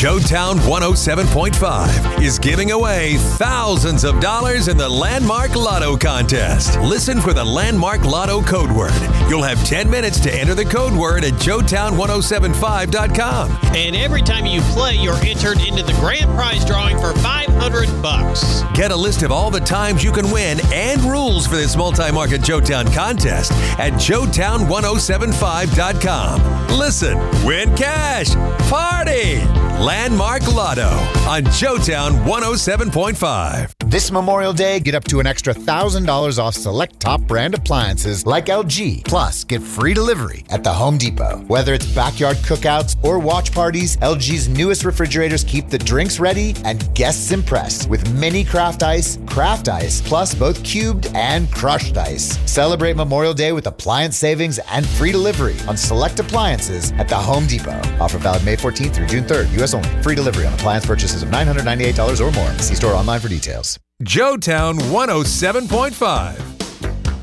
Joetown 107.5 is giving away thousands of dollars in the Landmark Lotto contest. Listen for the Landmark Lotto code word. You'll have 10 minutes to enter the code word at Joetown1075.com. And every time you play, you're entered into the grand prize drawing for $500. Get a list of all the times you can win and rules for this multi-market Joetown contest at Joetown1075.com. Listen, win cash, party! Landmark Lotto on Joetown 107.5. This Memorial Day, get up to an extra $1,000 off select top brand appliances like LG. Plus, get free delivery at the Home Depot. Whether it's backyard cookouts or watch parties, LG's newest refrigerators keep the drinks ready and guests impressed with mini craft ice, plus both cubed and crushed ice. Celebrate Memorial Day with appliance savings and free delivery on select appliances at the Home Depot. Offer valid May 14th through June 3rd. U.S. only. Free delivery on appliance purchases of $998 or more. See store online for details. Joetown 107.5.